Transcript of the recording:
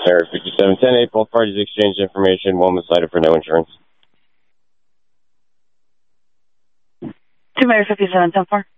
Area 5710, both parties exchanged information. One was cited for no insurance. 2 Area 5710 4.